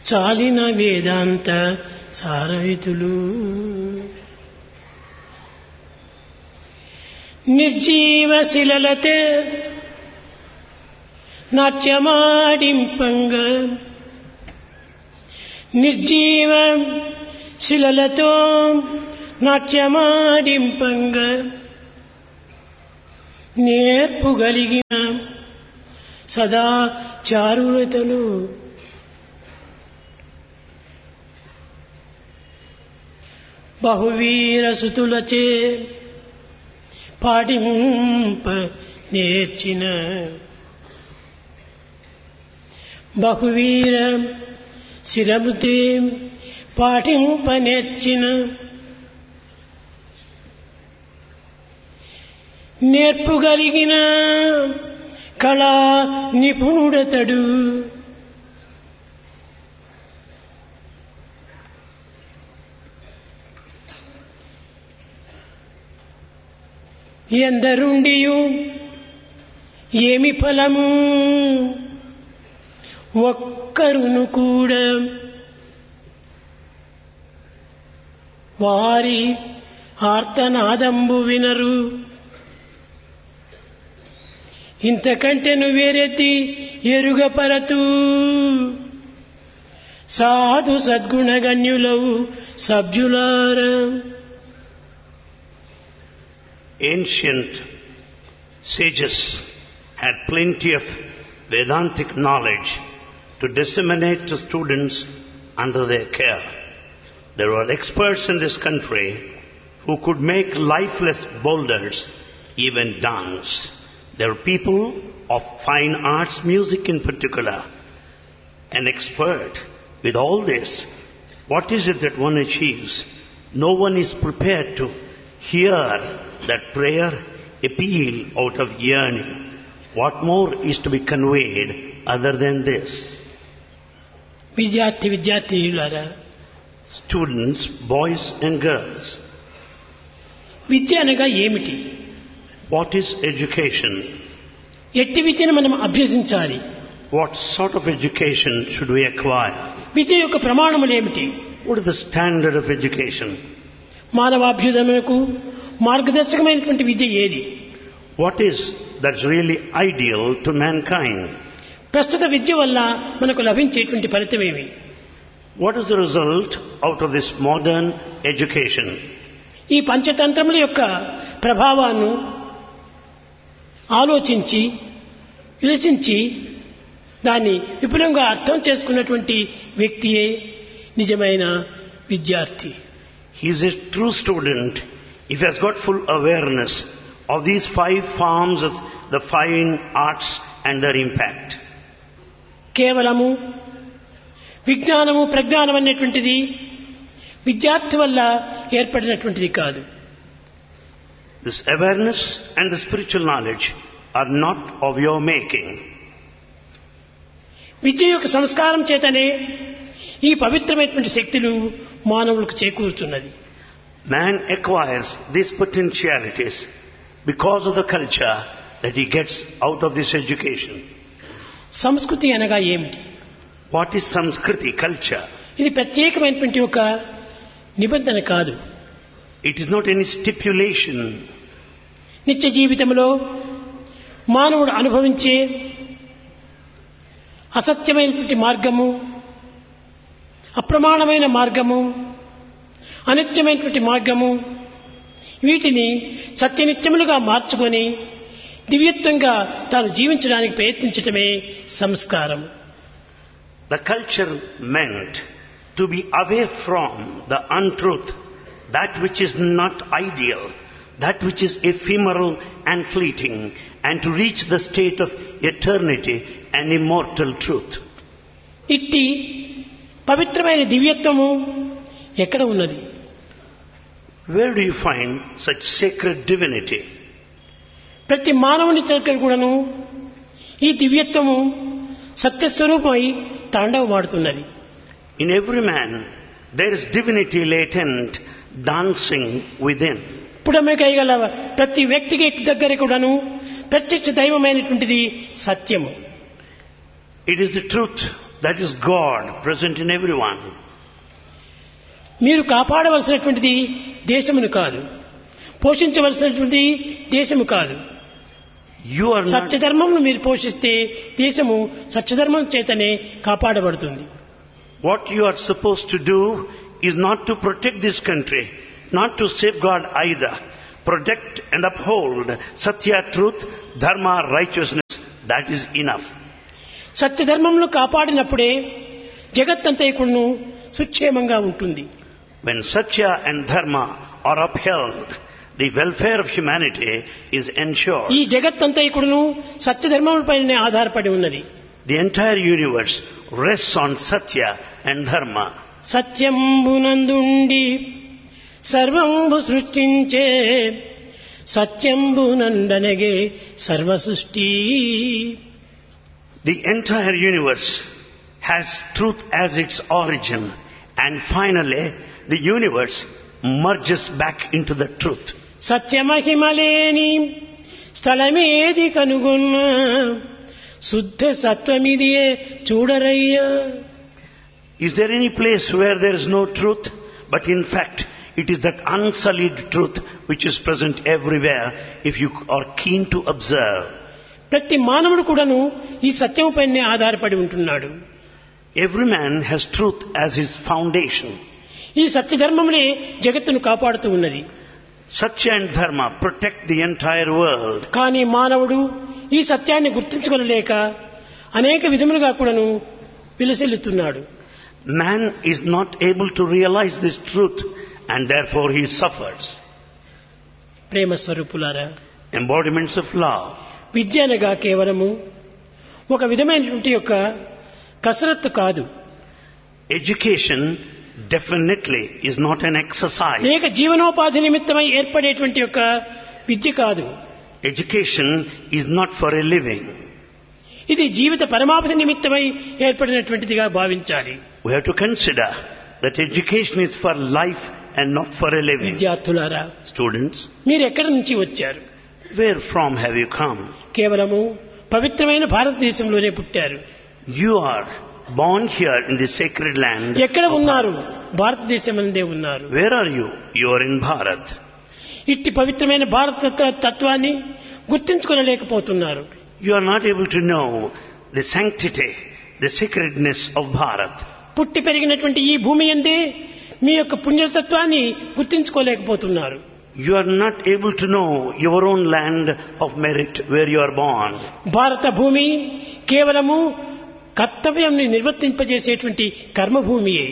చాలిన వేదాంత సారహితులు నిర్జీవ శిలలతే నాట్యమాడింపంగ నిర్జీవ శిలలతో నాట్యమాడింపంగ నేర్పుగలిగిన సదా చారులతలు బహువీర సుతులచే పాడింప నేర్చిన బహువీర శిరముతే పాటింప నేర్చిన నేర్పుగలిగిన కళా నిపుణుడతడు ఎందరుండియు ఏమి ఫలము ఒక్కరును కూడా వారి ఆర్తనాదంబు వినరు ఇంతకంటెను వేరెత్తి ఎరుగపరతు సాధు సద్గుణగణ్యులవు సభ్యులార. Ancient sages had plenty of Vedantic knowledge to disseminate to students under their care. There were experts in this country who could make lifeless boulders even dance. There were people of fine arts, music in particular. An expert with all this, what is it that one achieves? No one is prepared to hear that prayer appeal out of yearning. What more is to be conveyed other than this? విద్యార్థినులారా, Students, boys and girls, విద్య అనగా ఏమిటి? what is education? ఎట్టి విద్యను మనం అభ్యసించాలి? What sort of education should we acquire? విద్య యొక్క ప్రమాణములు ఏమిటి? What is the standard of education? మానవాభ్యుదయమునకు మార్గదర్శకమైనటువంటి విద్య ఏది? What is that's really ideal to mankind? ప్రస్తుత విద్య వల్ల మనకు లభించేటువంటి ఫలితమేమి? What is the result out of this modern education? ఈ పంచతంత్రముల యొక్క ప్రభావాన్ని ఆలోచించి విలసించి దాన్ని విపులంగా అర్థం చేసుకున్నటువంటి వ్యక్తియే నిజమైన విద్యార్థి. He is a true student if he has got full awareness of these 5 forms of the fine arts and their impact. కేవలము విజ్ఞానము ప్రజ్ఞానం అనేటువంటిది విద్యార్థి వల్ల ఏర్పడినటువంటిది కాదు. This awareness and the spiritual knowledge are not of your making. విద్య యొక్క సంస్కారం చేతనే ఈ పవిత్రమైనటువంటి శక్తులు మానవులకు చేకూరుతున్నది. Man acquires these potentialities because of the culture that he gets out of this education. సంస్కృతి అనగా ఏమిటి? What is Samskriti, culture? ఇది ప్రత్యేకమైనటువంటి ఒక నిబంధన కాదు. It is not any stipulation. నిత్య జీవితంలో మానవుడు అనుభవించే అసత్యమైనటువంటి మార్గము, అప్రమాణమైన మార్గము, అనిత్యమైనటువంటి మార్గము, వీటిని సత్యనిత్యములుగా మార్చుకొని దివ్యత్వంగా తాను జీవించడానికి ప్రయత్నించటమే సంస్కారం. The culture meant to be away from the untruth, that which is not ideal, that which is ephemeral and fleeting, and to reach the state of eternity and immortal truth. ఇట్టి పవిత్రమైన దివ్యత్వము ఎక్కడ ఉన్నది? Where do you find such sacred divinity? ప్రతి మానవుని దగ్గర కూడాను ఈ దివ్యత్వము సత్యస్వరూపమై తాండవమాడుతున్నది. In every man there is divinity latent, dancing within. పుడమికైగల ప్రతి వ్యక్తికి దగ్గర కూడాను ప్రత్యక్ష దైవమైనటువంటిది సత్యము. It is the truth That is God present in everyone. మీరు కాపాడవలసినటువంటిది దేశమును కాదు, పోషించవలసినటువంటి దేశము కాదు. You are not, సత్యధర్మమును మీరు పోషిస్తే దేశము సత్యధర్మం చేతనే కాపాడబడుతుంది. what you are supposed to do is not to protect this country, not to safeguard either. Protect and uphold Satya, truth, Dharma, righteousness. That is enough. సత్యధర్మమును కాపాడినప్పుడే జగత్తంతైకును సుక్షేమంగా ఉంటుంది. When Satya and Dharma are upheld, the welfare of humanity is ensured. ఈ జగత్తంతైకును సత్యధర్మములపైనే ఆధారపడి ఉన్నది. The entire universe rests on Satya and Dharma. సత్యంబునందుండి సర్వంబు సృష్టించే సత్యంబునందనగే సర్వ సృష్టి. The entire universe has truth as its origin, and finally the universe merges back into the truth. సత్యమహిమలేని స్థలమేది కనుగొన్న శుద్ధ సత్వమిదియే చూడరయ్యా. Is there any place where there is no truth? But in fact, it is that unsullied truth which is present everywhere if you are keen to observe. ప్రతి మానవుడు కూడాను ఈ సత్యముపైనే ఆధారపడి ఉంటున్నాడు. Every man has truth as his foundation. ఈ సత్యధర్మమునే జగత్తును కాపాడుతూ ఉన్నది. Satya and Dharma protect the entire world. కానీ మానవుడు ఈ సత్యాన్ని గుర్తించుకోలేక అనేక విధములుగా కూడాను విలసిల్లుతున్నాడు. Man is not able to realize this truth and therefore he suffers. ప్రేమ స్వరూపులారా, Embodiments of love. విద్య అనగా కేవలము ఒక విధమైనటువంటి యొక్క కసరత్తు కాదు. Education definitely is not an exercise. లేక జీవనోపాధి నిమిత్తమై ఏర్పడేటువంటి యొక్క విద్య కాదు. Education is not for a living. ఇది జీవిత పరమావధి నిమిత్తమై ఏర్పడినటువంటిదిగా భావించాలి. We have to consider that education is for life and not for a living. విద్యార్థులారా, Students, మీరు ఎక్కడి నుంచి వచ్చారు? where from have you come? కేవలము పవిత్రమైన భారతదేశంలోనే పుట్టారు. You are born here in the sacred land. ఎక్కడ of ఉన్నారు? Bharat. భారతదేశంలోనే ఉన్నారు. Where are you? You are in Bharat. ఇట్టి పవిత్రమైన భారత తత్వాన్ని గుర్తించుకోలేకపోతున్నారు. You are not able to know the sanctity, the sacredness of Bharat. పుట్టి పెరిగినటువంటి ఈ భూమి యందే మీ యొక్క పుణ్యతత్వాన్ని గుర్తించుకోలేకపోతున్నారు. You are not able to know your own land of merit where you are born. భారత భూమి కేవలము కర్తవ్యాన్ని నిర్వర్తింపజేసేటువంటి కర్మభూమియే.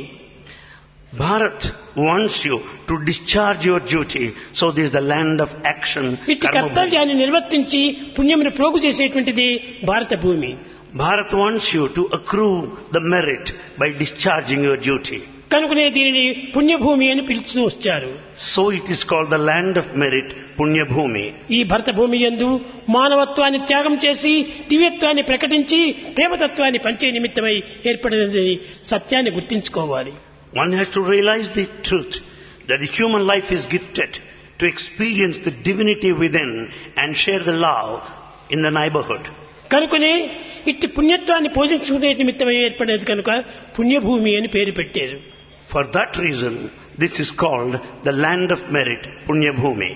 Bharat wants you to discharge your duty, so this is the land of action. ఇట్టి Karma bhumi. కర్తవ్యాన్ని నిర్వర్తించి పుణ్యమును ప్రోగు చేసేటువంటిది భారత భూమి. Bharat wants you to accrue the merit by discharging your duty. కనుకనే దీనిని పుణ్యభూమి అని పిలుస్తూ వచ్చారు. So it is called the land of merit, Punya Bhumi. ఈ భరత భూమి యందు మానవత్వాన్ని త్యాగం చేసి దివ్యత్వాన్ని ప్రకటించి ప్రేమతత్వాన్ని పంచే నిమిత్తమై ఏర్పడినది సత్యాన్ని గుర్తించుకోవాలి. One has to realize the truth that the human life is gifted to experience the divinity within and share the love in the neighborhood. కనుకనే ఇట్టి పుణ్యత్వాన్ని పోషించుకునే నిమిత్తమై ఏర్పడేది కనుక పుణ్యభూమి అని పేరు పెట్టారు. For that reason, this is called the land of merit, Punya Bhumi.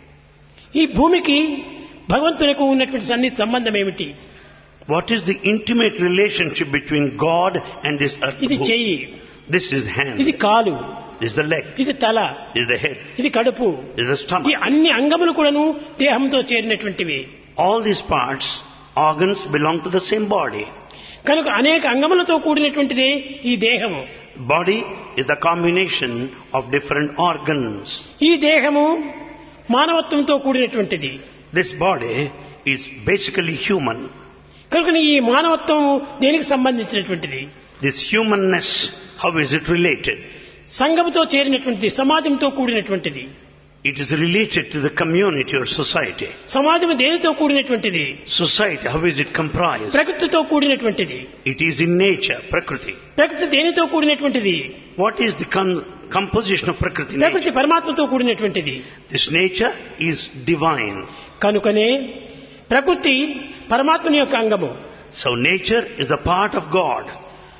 ఈ భూమికి భగవంతునికి ఉన్నటువంటి సన్నిహిత సంబంధం ఏమిటి? What is the intimate relationship between God and this earth? ఇది Bhumi? చెయ్యి, This is hand. ఇది కాలు, This is the leg. ఇది తల, This is the head. ఇది కడుపు. This is the ఈ stomach. అన్ని అంగములు కూడాను దేహంతో చేరినటువంటివి. All these parts, organs belong to the same body. కనుక అనేక అంగములతో కూడినటువంటిదే ఈ దేహము. Body is the combination of different organs. ఈ దేహము మానవత్వంతో కూడినటువంటిది. This body is basically human. కనుక ఈ మానవత్వం దేనికి సంబంధించినటువంటిది? This humanness, how is it related? సంఘముతో చేరినటువంటిది, సమాజంతో కూడినటువంటిది. It is related to the community or society. సమాజం దేనితో కూడినటువంటిది? Society, how is it comprised? ప్రకృతితో కూడినటువంటిది. It is in nature, Prakriti. ప్రకృతి దేనితో కూడినటువంటిది? What is the composition of Prakriti? ప్రకృతి Nature? పరమాత్మతో కూడినటువంటిది. This nature is divine. కనుకనే ప్రకృతి పరమాత్మని యొక్క అంగము. So nature is the part of God.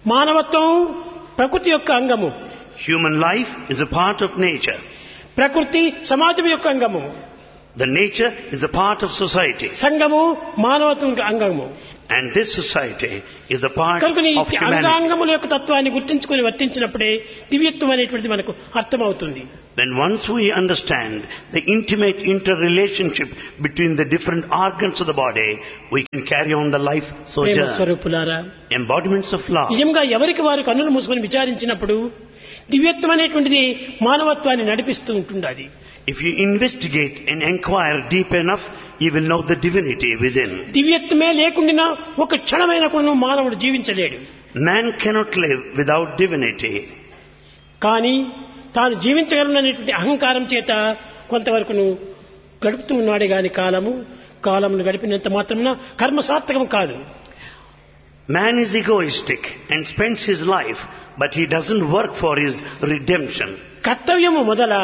మానవత్వం ప్రకృతి యొక్క అంగము. Human life is a part of nature. ప్రకృతి సమాజం యొక్క అంగము. The nature is a part of society. సంఘము మానవత్వం యొక్క అంగము. And this society is the part కనుక ఈ of humanity. అంగాంగముల యొక్క తత్వాన్ని గుర్తించుకొని వర్తించినప్పుడే దివ్యత్వం అనేటువంటిది మనకు అర్థమవుతుంది. Then once we understand the intimate interrelationship between the different organs of the body, we can carry on the life Prema sojourn. స్వరూపులారా, Embodiments of love. నిజంగా ఎవరికి వారు కన్నులు మూసుకొని విచారించినప్పుడు దివ్యత్వం అనేటువంటిది మానవత్వాన్ని నడిపిస్తూ ఉంటుండాలి. If you investigate and inquire deep enough, you will know the divinity within. దివ్యత్వమే లేకుండా ఒక క్షణమైన కూడా మానవుడు జీవించలేడు. Man cannot live without divinity. కానీ తాను జీవించగలననేటువంటి అహంకారం చేత కొంతవరకును గడుపుతూ ఉన్నాడే గాని కాలమును గడిపినంత మాత్రమున కర్మ సార్థకం కాదు. Man is egoistic and spends his life, but he doesn't work for his redemption. కర్తవ్యము మొదల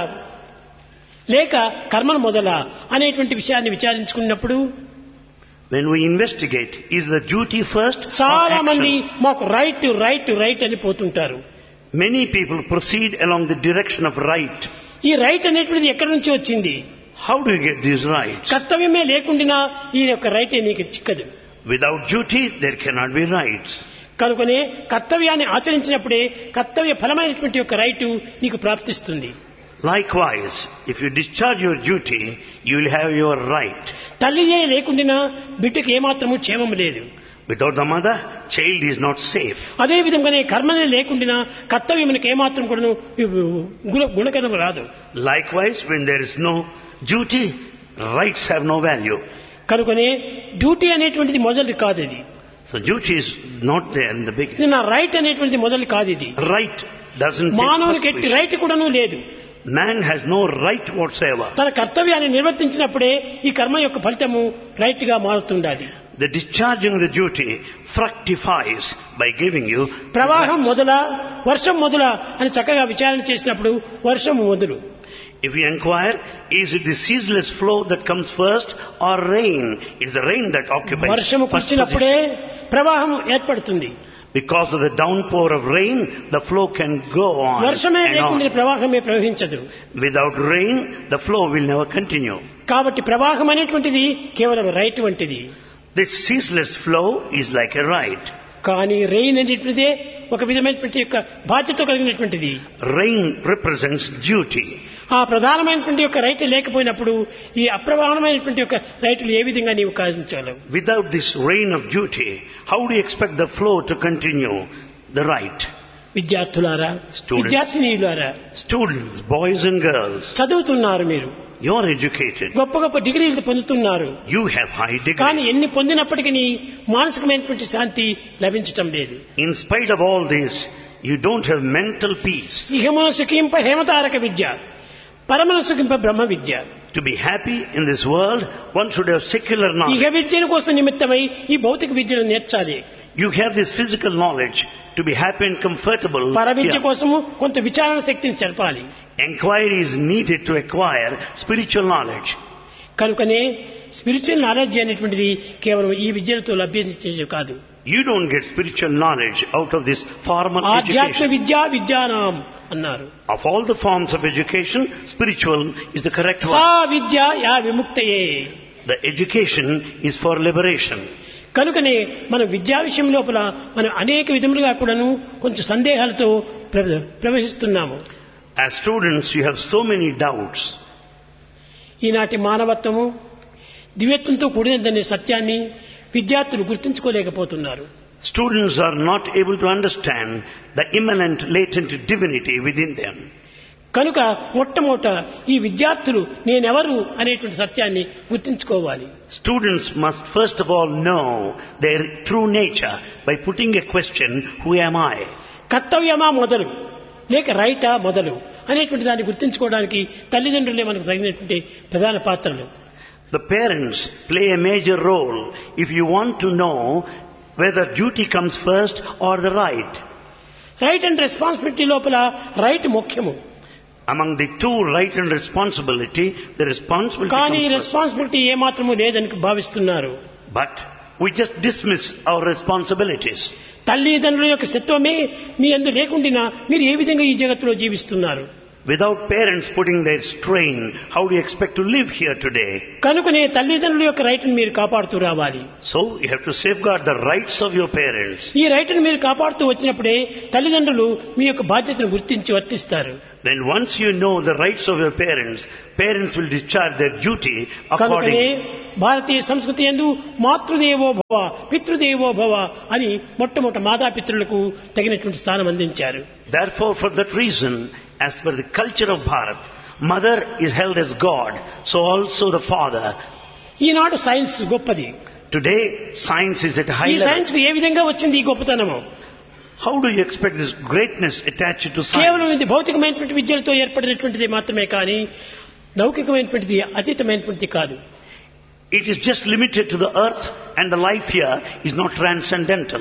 లేక కర్మను మొదల అనేటువంటి విషయాన్ని విచారించుకున్నప్పుడు When we investigate, is the duty first or చాలా మంది action? మాకు రైట్ అని పోతుంటారు. Many people proceed along the direction of right. ఈ రైట్ అనేటువంటిది ఎక్కడి నుంచి వచ్చింది? How do you get these rights? కర్తవ్యమే లేకుండా ఈ యొక్క రైటే నీకు చిక్కదు. Without duty, there cannot be rights. కనుకనే కర్తవ్యాన్ని ఆచరించినప్పుడే కర్తవ్య ఫలమైనటువంటి యొక్క రైటు నీకు ప్రాప్తిస్తుంది. Likewise, if you discharge your duty, you will have your right. తల్లియే లేకుండా బిడ్డకు ఏమాత్రము క్షేమం లేదు. Without the mother, child is not safe. అదే విధంగానే కర్మనే లేకుండా కర్తవ్యమునికి ఏమాత్రం కూడా గుణకరం రాదు. Likewise, when there is no duty, rights have no value. కనుకనే డ్యూటీ అనేటువంటిది మొదలు కాదు ఇది. So duty is not there in the beginning. ఇది నా రైట్ అనేటువంటిది మొదలు కాదు ఇది. Right doesn't take మానవునికి first ఎట్టి position. రైట్ కూడాను లేదు. Man has no right whatsoever. తన కర్తవ్యాన్ని నిర్వర్తించినప్పుడే ఈ కర్మ యొక్క ఫలితము రైట్ గా మారుతుండాలి. The discharging the duty fructifies by giving you ప్రవాహం మొదల వర్షం మొదల అని చక్కగా విచారణ చేసినప్పుడు వర్షం మొదలు. If you inquire, is it the ceaseless flow that comes first or rain? It's the rain that occupies వర్షము first కురిచినప్పుడే position. ప్రవాహం ఏర్పడుతుంది. Because of the downpour of rain, the flow can go on వర్షమే and లేకుండా on. ప్రవాహమే ప్రవహించదు. Without rain, the flow will never continue. కాబట్టి ప్రవాహం అనేటువంటిది కేవలం రైట్ వంటిది. This ceaseless flow is like a right. కానీ రెయిన్ అనేటువంటిదే ఒక విధమైనటువంటి యొక్క బాధ్యత కలిగినటువంటిది. Rain represents duty. ఆ ప్రధానమైనటువంటి యొక్క రైట్ లేకపోయినప్పుడు ఈ అప్రధానమైనటువంటి యొక్క రైతులు ఏ విధంగా నీవు కాదించగలవు? Without this rain of duty, how do you expect the flow to continue? The right. విద్యార్థులారా, విద్యార్థినీయులారా, Students, boys and girls, చదువుతున్నారు మీరు, you are educated. గొప్ప గొప్ప డిగ్రీలు పొందుతున్నారు. You have high కానీ degree. ఎన్ని పొందినప్పటికీ మానసికమైనటువంటి శాంతి లభించటం లేదు. In spite of all this, you don't have mental peace. ఇహమున సుఖింప హేమతారక Vidya, పరమన సుఖింప Brahma Vidya. To be happy in this world, one should have secular ఇహ knowledge. విద్యను కోసం నిమిత్తమై ఈ భౌతిక విద్యను నేర్చాలి. You have this physical knowledge to be happy and comfortable. పర విద్య here. కోసము కొంత విచారణ శక్తిని జరపాలి. Enquiry is needed to acquire spiritual knowledge. కనుకనే స్పిరిచువల్ నాలెడ్జ్ అనేటువంటిది కేవలం ఈ విద్యలతో లభ్యించేది కాదు. You don't get spiritual knowledge out of this formal ఆధ్యాత్మ education. విద్యానాం అన్నారు. Of all the forms of education, spiritual is the correct saw one. Vidya yeah విముక్తయే. The education is for liberation. కనుకనే మన విద్యా విషయం లోపల మనం అనేక విధములుగా కూడాను కొంచెం సందేహాలతో ప్రవహిస్తున్నాము. As students, you have so many doubts. ఈనాటి మానవత్వము దివ్యత్వంతో కూడినదనే సత్యాన్ని విద్యార్థులు గుర్తించుకోలేకపోతున్నారు. Students are not able to understand the immanent, latent divinity within them. కనుక మొట్టమొదట ఈ విద్యార్థులు నేనెవరు అనేటువంటి సత్యాన్ని గుర్తించుకోవాలి. Students must first of all know their true nature by putting a question, who am I? కర్తవ్యమా మొదలు లేక రైటా మొదలు అనేటువంటి దాన్ని గుర్తించుకోవడానికి తల్లిదండ్రులే మనకు తగినటువంటి ప్రధాన పాత్రలు. The parents play a major role if you want to know whether duty comes first or the right. Right and responsibility లోపల రైట్ ముఖ్యము. Among the two, right and responsibility, the responsibility కానీ comes first. రెస్పాన్సిబిలిటీ ఏమాత్రము లేదని భావిస్తున్నారు. But we just dismiss our responsibilities. తల్లిదండ్రుల యొక్క సత్వమే మీ అందు లేకుండా మీరు ఏ విధంగా ఈ జగత్తులో జీవిస్తున్నారు? Without parents putting their strain, how do you expect to live here today? కనుకనే తల్లిదండ్రుల యొక్క రైట్ను మీరు కాపాడుతూ రావాలి. So you have to safeguard the rights of your parents. ఈ రైట్ను మీరు కాపాడుతూ వచ్చినప్పుడే తల్లిదండ్రులు మీ యొక్క బాధ్యతను గుర్తించి వర్తిస్తారు. Then once you know the rights of your parents, parents will discharge their duty కనుకనే accordingly. భారతీయ సంస్కృతి యందు మాతృదేవో భవ పితృదేవో భవ అని మొట్టమొదట మాతాపితృలకు తగినటువంటి స్థానం అందించారు. Therefore, for that reason, as per the culture of Bharat, mother is held as God, so also the father. Eenadu science గొప్పది. Today, science is at a high ఈ level. సైన్స్ కు ఏ విధంగా వచ్చింది ఈ గొప్పతనము? How do you expect this greatness attached to కేవలం science? ఇది భౌతికమైనటువంటి విద్యలతో ఏర్పడినటువంటిది మాత్రమే కానీ లౌకికమైనటువంటిది అతీతమైనటువంటిది కాదు. It is just limited to the earth, and the life here is not transcendental.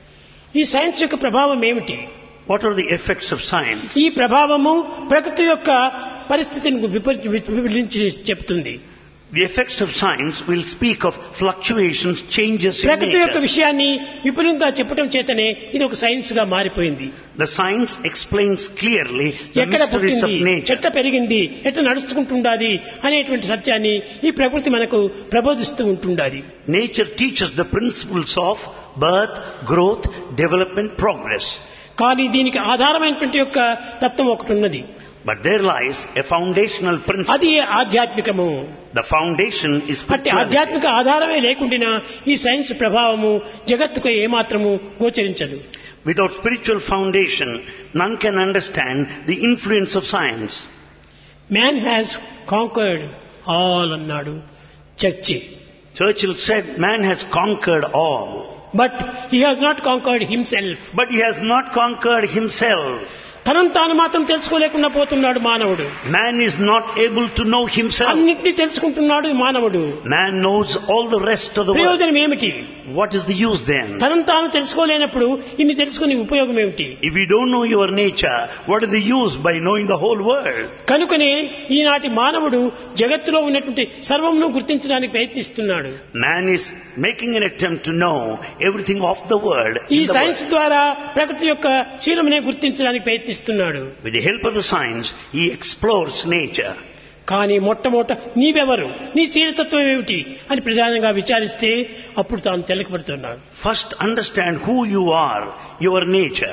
ఈ సైన్స్ యొక్క ప్రభావం ఏమిటి? What are the effects of science? ఈ ప్రభావము ప్రకృతి యొక్క పరిస్థితిని వివరించి చెప్తుంది. The effects of science will speak of fluctuations, changes in ప్రకృతి యొక్క nature. విషయాన్ని విపులంగా చెప్పడం చేతనే ఇది ఒక సైన్స్ గా మారిపోయింది. The science explains clearly the ఎక్కడ mysteries of పుట్టింది, nature. ఎట్లా పెరిగింది, ఎట్లా నడుచుకుంటుండాది అనేటువంటి సత్యాన్ని ఈ ప్రకృతి మనకు ప్రబోధిస్తూ ఉంటుండాది. Nature teaches the principles of birth, growth, development, progress. కానీ దీనికి ఆధారమైనటువంటి యొక్క తత్వం ఒకటి ఉన్నది. But there lies a foundational principle. అది ఆధ్యాత్మికము. The foundation is అంటే spirituality. ఆధ్యాత్మిక ఆధారమే లేకుండా ఈ సైన్స్ ప్రభావము జగత్తుకు ఏమాత్రము గోచరించదు. Without spiritual foundation, none can understand the influence of science. Man has conquered all అన్నాడు church. Churchill said, man has conquered all. But he has not conquered himself. But he has not conquered himself. తనను తాను మాత్రం తెలుసుకోలేకుండా పోతున్నాడు మానవుడు. Man is not able to know himself. అన్నింటినీ తెలుసుకుంటున్నాడు మానవుడు. Man knows all the rest of the world. ప్రయోజనం ఏమిటి? What is the use then? తనను తాను తెలుసుకోలేనప్పుడు ఇన్ని తెలుసుకునే ఉపయోగం ఏమిటి? If you don't know your nature, what is the use by knowing the whole world? కనుకనే ఈనాటి మానవుడు జగత్తులో ఉన్నటువంటి సర్వమును గుర్తించడానికి ప్రయత్నిస్తున్నాడు. Man is making an attempt to know everything of the world. ఈ in the సైన్స్ world. ద్వారా ప్రకృతి యొక్క శీలమునే గుర్తించడానికి ప్రయత్నిస్తున్నాడు. With the help of the science, he explores nature. కానీ మొట్టమొదట నీవెవరు, నీ శీలతత్వం ఏమిటి అని ప్రధానంగా విచారిస్తే అప్పుడు తాను తెలకబడుతున్నాడు. First understand who you are, your nature.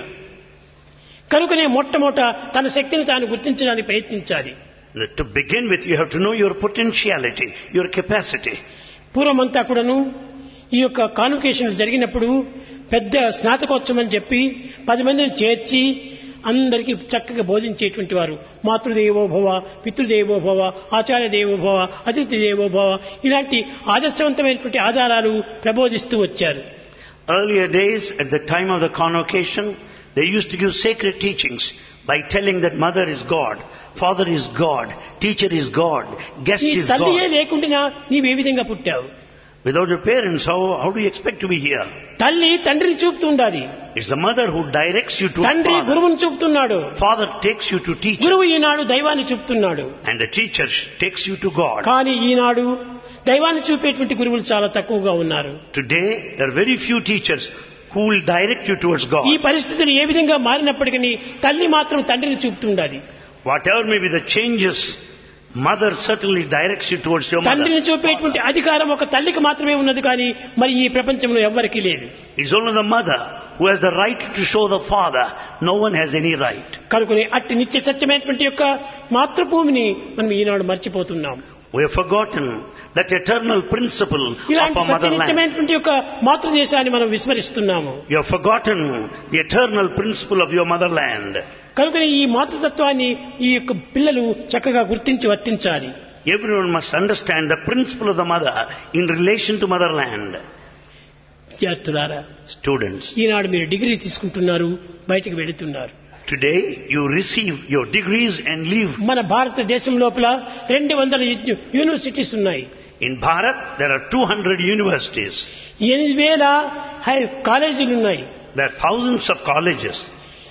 కనుకనే మొట్టమొదట తన శక్తిని తాను గుర్తించడానికి ప్రయత్నించాలి. To begin with, you have to know your potentiality, your capacity. పూర్వమంతా కూడాను ఈ యొక్క కాన్వకేషన్ జరిగినప్పుడు పెద్ద స్నాతకోత్సవం అని చెప్పి 10 మందిని చేర్చి అందరికీ చక్కగా బోధించేటువంటి వారు. మాతృదేవో భవ, పితృదేవో భవ, ఆచార్య దేవో భవ, అతిథి దేవో భవ ఇలాంటి ఆదర్శవంతమైనటువంటి ఆధారాలు ప్రబోధిస్తూ వచ్చారు. Earlier days, at the time of the convocation, they used to give sacred teachings by telling that mother is God, father is God, teacher is God, guest నీ is తల్లియే God. లేకుండా నీవే విధంగా పుట్టావు? Without your parents, how do you expect to be here? తల్లి తండ్రిని చూపుతుండాలి. It's the mother who directs you to a తండ్రి father. గురువుని చూపుతున్నాడు. Father takes you to teacher. గురువు ఈనాడు దైవాన్ని చూపుతున్నాడు. And the teacher takes you to God. కానీ ఈనాడు దైవాన్ని చూపేటువంటి గురువులు చాలా తక్కువగా ఉన్నారు. Today, there are very few teachers who will direct you towards God. ఈ పరిస్థితులు ఏ విధంగా మారినప్పటికీ తల్లి మాత్రం తండ్రిని చూపుతుండాలి. Whatever may be the changes, mother certainly directs you towards your mother. తండ్రిని చూపేటువంటి అధికారం ఒక తల్లికి మాత్రమే ఉన్నది కానీ మరి ఈ ప్రపంచంలో ఎవ్వరికీ లేదు. It's only the mother who has the right to show the father. No one has any right. కనుకనే అట్టి నిత్య సత్యమైనటువంటి యొక్క మాతృభూమిని మనం ఈనాడు మర్చిపోతున్నాం. We have forgotten that eternal principle of ఇలాంటి our motherland. సత్యనిత్యమైనటువంటి యొక్క మాతృదేశాన్ని మనం విస్మరిస్తున్నాము. You have forgotten the eternal principle of your motherland. కనుకనే ఈ మాతృతత్వాన్ని ఈ యొక్క పిల్లలు చక్కగా గుర్తించి వర్తించాలి. Everyone must understand the principle of the mother in relation to motherland. విద్యార్థులారా, Students, ఈనాడు మీరు డిగ్రీ తీసుకుంటున్నారు, బయటికి వెళుతున్నారు. today you receive your degrees and leave. మన భారతదేశం లోపల 200 యూనివర్సిటీస్ ఉన్నాయి. In Bharat, there are 200 universities. 8,000 కాలేజీలు ఉన్నాయి. There are thousands of colleges.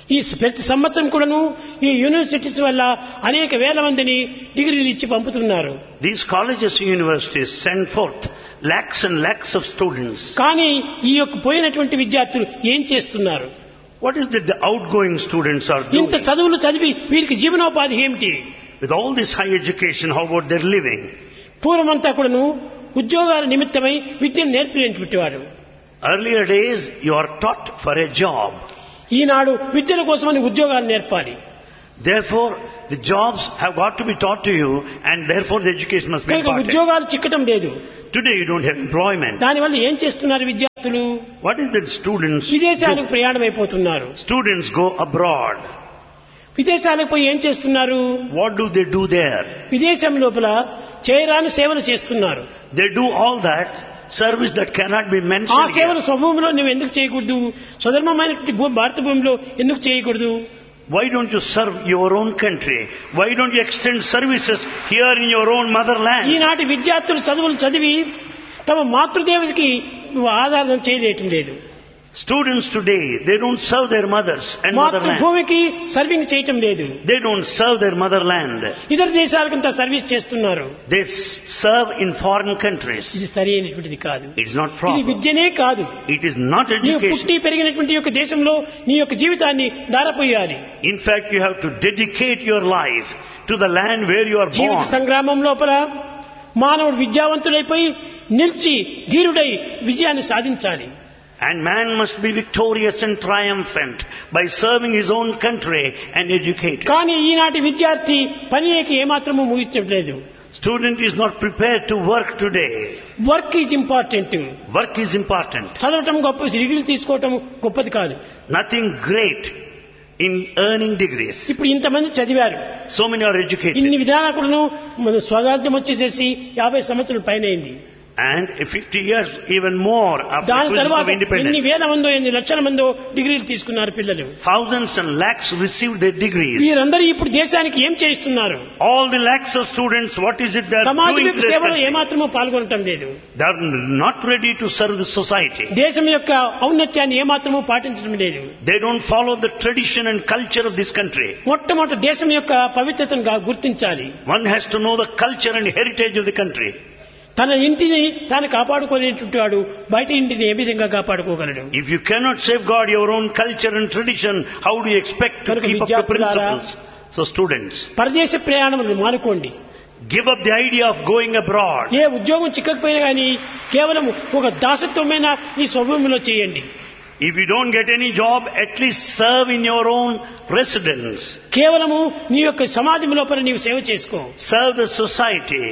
ఈ ప్రతి సంవత్సరం కూడాను ఈ యూనివర్సిటీస్ వల్ల అనేక వేల మందిని డిగ్రీలు ఇచ్చి పంపుతున్నారు. These colleges and universities send forth lakhs and lakhs of students. కానీ ఈ యొక్క పోయినటువంటి విద్యార్థులు ఏం చేస్తున్నారు? What is it the outgoing students are doing? ఇంత చదువులు చదివి వీరికి జీవనోపాధి ఏమిటి? With all this high education, how about their living? పూర్వమంతా కూడాను ఉద్యోగాల నిమిత్తమై విద్యను నేర్పినటువంటి వారు. Earlier days, you are taught for a job. ఈనాడు విద్యల కోసమని ఉద్యోగాలు నేర్పాలి. Therefore, the jobs have got to be taught to you, and therefore the education must be కనుక imparted. ఉద్యోగాలు చిక్కటం లేదు. Today you don't have employment. దానివల్ల ఏం చేస్తున్నారు విద్యార్థులు? What is that students విదేశాలకు do? ప్రయాణం అయిపోతున్నారు. Students go abroad. విదేశాలకు పోయి ఏం చేస్తున్నారు? What do they do there? విదేశం లోపల చేయరాని సేవలు చేస్తున్నారు. They do all that service that cannot be ఆ mentioned సేవలు here. స్వభూమిలో నువ్వు ఎందుకు చేయకూడదు? స్వధర్మమైనటువంటి భారత భూమిలో ఎందుకు చేయకూడదు? Why don't you serve your own country? Why don't you extend services here in your own motherland? ఈనాటి విద్యార్థులు చదువులు చదివి తమ మాతృదేవతకి ఆధారం చేయలేటం లేదు. Students today, they don't serve their mothers and motherland. మాతృభూమికి serving చేయటం లేదు. They don't serve their motherland. ఇతర దేశాలకంతా సర్వీస్ చేస్తున్నారు. They serve in foreign countries. ఇది సరి అయినటువంటిది కాదు. It's not ఇది proper. విద్యనే కాదు. It is not నీవు education. పుట్టి పెరిగినటువంటి యొక్క దేశంలో నీ యొక్క జీవితాన్ని దారపోయాలి. In fact, you have to dedicate your life to the land where you are Jeevitha born. సంగ్రామం లోపల మానవుడు విద్యావంతుడైపోయి నిలిచి ధీరుడై విజయాన్ని సాధించాలి. And man must be victorious and triumphant by serving his own country and educated. కానీ ఈనాటి విద్యార్థి పనికి ఏమాత్రము ముగించట్లేదు. Student is not prepared to work today. Work is important. Work is important. చదవటం గొప్ప, డిగ్రీలు తీసుకోవటం గొప్పది కాదు. Nothing great in earning degrees. ఇప్పుడు ఇంతమంది చదివారు, So many are educated. ఇన్ని విధానాలను మన స్వరాజ్యం వచ్చేసేసి 50 సంవత్సరాల పైన అయింది. And 50 years even more after దాని acquisition తర్వాత of ఎన్ని independence. వేల మందో ఎన్ని లక్షల మందో డిగ్రీలు తీసుకున్నారు పిల్లలు. Thousands and lakhs received their degrees. వీరందరూ ఇప్పుడు దేశానికి ఏం చేస్తున్నారు? All the lakhs of students, what is it they are సమాజ doing to their సేవలో country? ఏమాత్రమూ పాల్గొనటం లేదు. They are not ready to serve the society. దేశం యొక్క ఔన్నత్యాన్ని ఏమాత్రమూ పాటించడం లేదు. They don't follow the tradition and culture of this country. మొట్టమొదటి దేశం యొక్క పవిత్రతను గుర్తించాలి. One has to know the culture and heritage of the country. తన ఇంటిని తాను కాపాడుకోలేటువంటి వాడు బయట ఇంటిని ఏ విధంగా కాపాడుకోగలడు? If you cannot safeguard your own culture and tradition, how do you expect to keep up the principles? So students, పరదేశ ప్రయాణములు మానుకోండి. give up the idea of going abroad. ఏ ఉద్యోగం చిక్కకపోయినా కానీ కేవలం ఒక దాసత్వమైన ఈ స్వభూమిలో చేయండి. If you don't get any job, at least serve in your own residence. కేవలము నీ యొక్క సమాజం లోపల నీవు సేవ చేసుకో. Serve the society.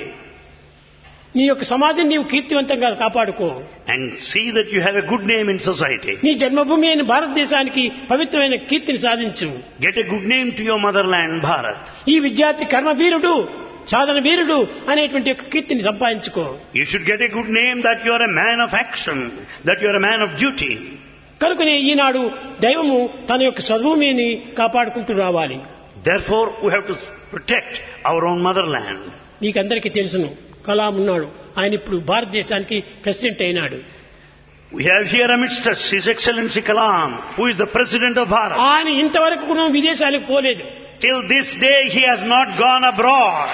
నీ యొక్క సమాజం నీవు కీర్తివంతంగా కాపాడుకో. And see that you have a good name in society. నీ జన్మభూమి అయిన భారతదేశానికి పవిత్రమైన కీర్తిని సాధించు. Get a good name to your motherland, Bharat. ఈ విద్యార్థి కర్మవీరుడు, సాధన వీరుడు అనేటువంటి యొక్క కీర్తిని సంపాదించుకో. You should get a good name that you are a man of action, that you are a man of duty. కనుకనే ఈనాడు దైవము తన యొక్క స్వభూమిని కాపాడుకుంటూ రావాలి. Therefore, we have to protect our own motherland. నీకందరికీ తెలుసును, కలాం ఉన్నాడు, ఆయన ఇప్పుడు భారతదేశానికి ప్రెసిడెంట్ అయినాడు. We have here amidst us His Excellency Kalam, who is the President of Bharat. ఆయన ఇంతవరకు కూడా విదేశాలకు పోలేదు. Till this day, he has not gone abroad.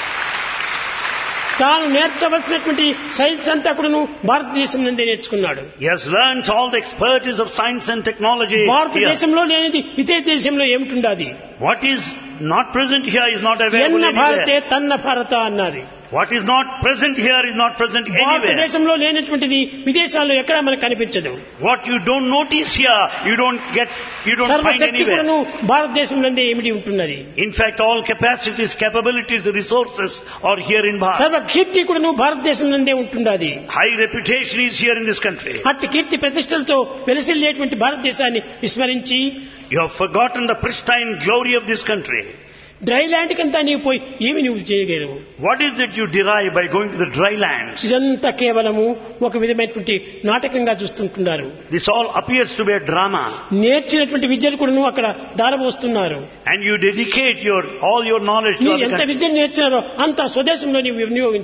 తాను నేర్చవలసినటువంటి సైన్స్ అంతా కూడా భారతదేశం నుండి నేర్చుకున్నాడు. He has learnt all the expertise of science and technology here. భారతదేశంలో లేనిది ఇతర దేశంలో ఏమిటి? What is not present here is not available ఎన్న భారతే anywhere. తన్న భారత అన్నది. What is not present here is not present anywhere. భారతదేశంలో లేనటువంటిది విదేశాల్లో ఎక్కడా మనకు కనిపించదు. What you don't notice here, you don't find సర్వశక్తి anywhere. కూడాను భారతదేశంలోనే ఏమిటి ఉంటున్నది. In fact, all capacities, capabilities, resources are here in Bharat. సర్వ కీర్తి కూడాను భారతదేశంలోనే ఉంటున్నది. High reputation is here in this country. అట్టి కీర్తి ప్రతిష్టలతో వెలసిల్లేటువంటి భారతదేశాన్ని విస్మరించి You have forgotten the pristine glory of this country. Dry land కంతా నీవు పోయి ఏమి నువ్వు చేయగలవు? What is it you derive by going to the dry lands? ఇదంతా కేవలము ఒక విధమైనటువంటి నాటకంగా చూస్తుంటున్నారు. This all appears to be a drama. నేర్చినటువంటి విద్యలు కూడా అక్కడ దారబోస్తున్నారు. And you dedicate all your knowledge to మీరు other ఎంత countries. విద్యను నేర్చినారో అంత స్వదేశంలో నీవు వినియోగించు.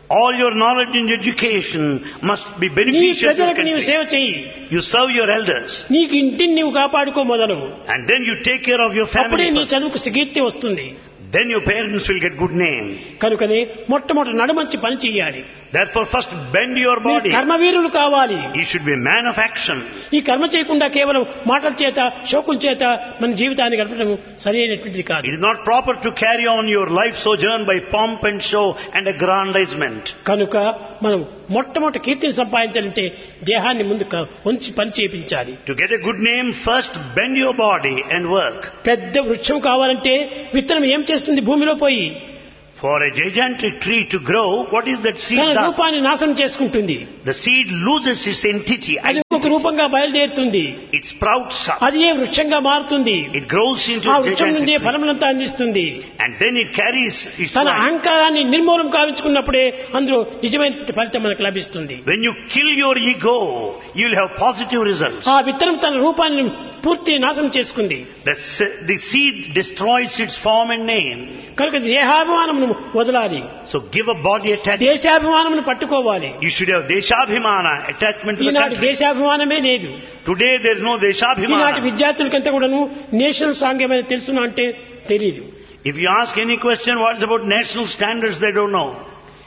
All your knowledge and education must be నీ beneficial to your ప్రజలకు నీవు country. సేవ చెయ్యి. You serve your elders. నీకు ఇంటిని నీవు కాపాడుకో మొదలు. And then you take care of your అప్పుడే family నీ first. చదువుకు కీర్తి వస్తుంది. Then your parents will get good name. కనుకనే మొట్టమొదటి నడుమంచి పని చెయ్యాలి. Therefore first bend your మీరు body. కర్మవీరులు కావాలి. You should be a man of action. ఈ కర్మ చేయకుండా కేవలం మాటల చేత శోకుల చేత మన జీవితాన్ని గడపడం సరైనటువంటిది కాదు. It is not proper to carry on your life sojourn by pomp and show and aggrandizement. కనుక మనం మొట్టమొదటి కీర్తిని సంపాదించాలంటే దేహాన్ని ముందు ఉంచి పని చేయించాలి. To get a good name, first bend your body and work. పెద్ద వృక్షం కావాలంటే విత్తనం ఏం చేస్తుంది భూమిలో పోయి? For a gigantic tree to grow, what is that seed తన does? రూపాన్ని నాశనం చేసుకుంటుంది. The seed loses its entity. అది ఒక రూపంగా బయలుదేరుతుంది. It sprouts up. అది ఏ వృక్షంగా మారుతుంది. It grows into ఆ a వృక్షం gigantic నుండి tree. ఫలములంతా అందిస్తుంది. And then it carries its తన life. అహంకారాన్ని నిర్మూలం కావించుకున్నప్పుడే అందులో నిజమైన ఫలితం మనకు లభిస్తుంది. When you kill your ego, you will have positive results. ఆ విత్తనం తన రూపాన్ని పూర్తి నాశనం చేసుకుంది. The seed destroys its form and name. కనుక దేహాభిమానమును వదలాలి. So give a body attachment. దేశాభిమానమును పట్టుకోవాలి. You should have deshabhimana, attachment to the ఈనాటి country. దేశాభిమానమే లేదు. Today there is no ఈనాటి deshabhimana. విద్యార్థులకంతా కూడాను నేషనల్ సాంగ్ ఏమైనా తెలుసునా అంటే తెలియదు. If you ask any question what is about national standards, they don't know.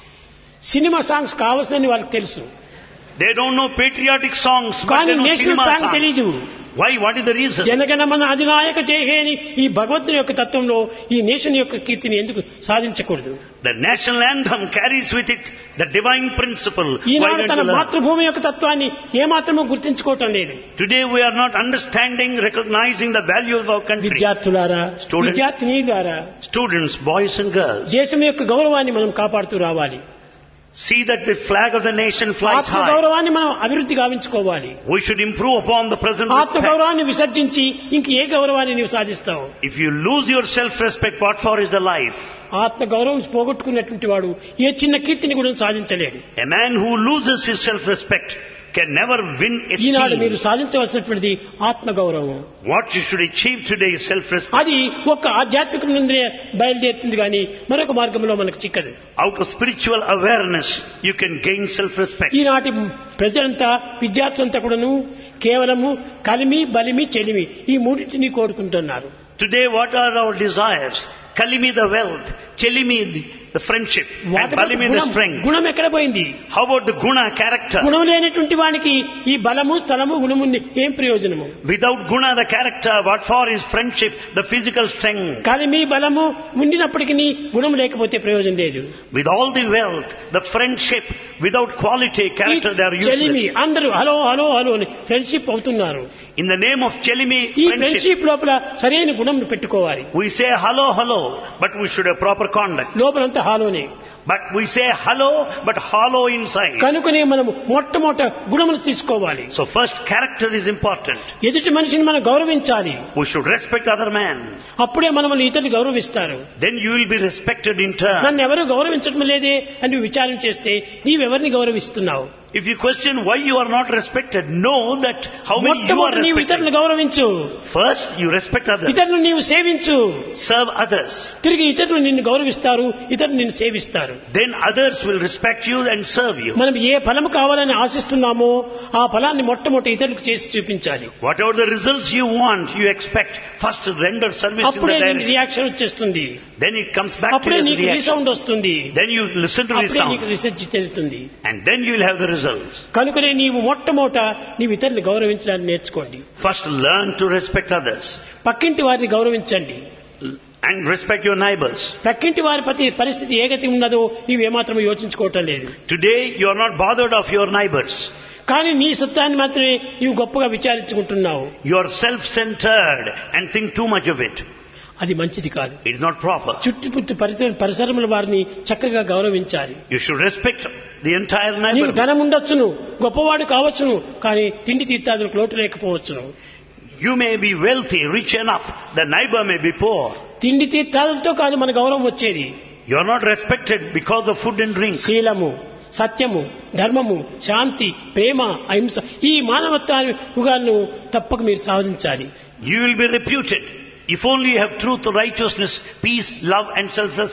Cinema songs కావాల్సినవి వాళ్ళకి తెలుసు. They don't know patriotic songs, but కానీ they know national cinema song songs. తెలీదు. Why? What is the reason? Jana Gana Mana అధినాయక జయహేని ఈ భగవంతుని యొక్క తత్వంలో ఈ నేషన్ యొక్క కీర్తిని ఎందుకు సాధించకూడదు? The national anthem carries with it the divine principle. Why Eenadu don't తన you learn? మాతృభూమి యొక్క తత్వాన్ని ఏమాత్రమూ గుర్తించుకోవటం లేదు. Today we are not understanding, recognizing the value of our country. విద్యార్థులారా, Students. విద్యార్థినీలారా, Students, boys and girls, దేశం యొక్క గౌరవాన్ని మనం కాపాడుతూ రావాలి. see that the flag of the nation flies ఆత్మ high. గౌరవాన్ని మనం అభివృద్ధి గావించుకోవాలి. We should improve upon the present ఆత్మ respect. గౌరవాన్ని విసర్జించి ఇంక ఏ గౌరవాన్ని నీవు సాధిస్తావు? If you lose your self-respect, what for is the life? ఆత్మ గౌరవం పోగొట్టుకున్నటువంటి వాడు ఏ చిన్న కీర్తిని కూడా సాధించలేడు. A man who loses his self-respect can never win ఈనాడు మీరు esteem. సాధించవలసినటువంటిది ఆత్మ గౌరవం. What you should achieve today is self-respect. అది ఒక ఆధ్యాత్మిక నుండి బయలుదేరుతుంది కానీ మరొక మార్గంలో మనకు చిక్కదు. Out of spiritual awareness, you can gain self-respect. ఈనాటి ప్రజలంతా విద్యార్థులంతా కూడాను కేవలము కలిమి బలిమి చెలిమి ఈ మూడింటిని కోరుకుంటున్నారు. Today, what are our desires? Kalimi the wealth, Chelimi the friendship, and Balimi the strength. గుణం ఎక్కడ పోయింది? How about the guna, character? గుణం లేనటువంటి వానికి ఈ బలము స్థలము గుణము ఏం ప్రయోజనము? Without guna, the character, what for is friendship, the physical strength? కలిమి బలము ఉండినప్పటికీ గుణం లేకపోతే ప్రయోజనం లేదు. With all the wealth, the friendship, without quality, character, they are చెలిమి useless. అందరూ హలో హలో హలో అని ఫ్రెండ్షిప్ అవుతున్నారు. In the name of Chelimi, ఈ friendship, ఫ్రెండ్షిప్ లోపల సరైన గుణం పెట్టుకోవాలి. we say hello, hello, but we should have proper conduct. లోపలంతా హాలోనే. But we say hello, but hollow inside. కనుకనే మనము మొట్టమొదట గుణములు తీసుకోవాలి. So first, character is important. ఎదుటి మనిషిని మనం గౌరవించాలి. We should respect other man. అప్పుడే మనల్ని ఇతరులు గౌరవిస్తారు. Then you will be respected in turn. నన్ను ఎవరు గౌరవించడం లేదే అని విచారం చేస్తే నీవెవరిని గౌరవిస్తున్నావు? If you question why you are not respected, know that how many you are మొట్టమొదటి నీవు ఇతరులను respected. గౌరవించు. First, you respect others. ఇతరులను నీవు సేవించు. Serve others. తిరిగి ఇతరులు నిన్ను గౌరవిస్తారు, ఇతరులు నిన్ను సేవిస్తారు. Then others will respect you and serve you. మనం ఏ ఫలము కావాలని ఆశిస్తున్నామో ఆ ఫలాన్ని మొట్టమొదటి ఇతరులకు చేసి చూపించాలి. Whatever the results you want, you expect, first render service in అప్పుడే the నీకు direction. రియాక్షన్ వచ్చేస్తుంది. Then it comes back to అప్పుడే you as a నీకు reaction. రీసౌండ్ వస్తుంది. Then you listen to అప్పుడే నీకు resound. రీసెర్చ్ తెలుస్తుంది. And then you will have the results. కనుకనే నీవు మొట్టమొదట నీవు ఇతరులు గౌరవించడానికి నేర్చుకోండి. First learn to respect others. పక్కింటి వారిని గౌరవించండి. And respect your neighbors. పక్కింటి వారి పరిస్థితి ఏ గతి ఉన్నదో నీవు ఏమాత్రం యోచించుకోవటం లేదు. Today you are not bothered of your neighbors. కానీ నీ సత్యాన్ని మాత్రమే నీవు గొప్పగా విచారించుకుంటున్నావు. You are self-centered and think too much of it. అది మంచిది కాదు. It is not proper. చుట్టుపుట్టు పరిసరముల వారిని చక్కగా గౌరవించాలి. You should respect the entire నీకు neighborhood. ధనం ఉండొచ్చును, గొప్పవాడు కావచ్చును, కానీ తిండి తీర్థాదులకు లోటు లేకపోవచ్చును. You may be wealthy, rich enough. The neighbor may be poor. తిండి తీర్థాలతో కాదు మన గౌరవం వచ్చేది. You are not respected because of food and drink. శీలము, సత్యము, ధర్మము, శాంతి, ప్రేమ, అహింస ఈ మానవత్వాన్ని యుగాలను తప్పక మీరు సాధించాలి. You will be reputed if only you have truth, righteousness, peace, love and self-respect.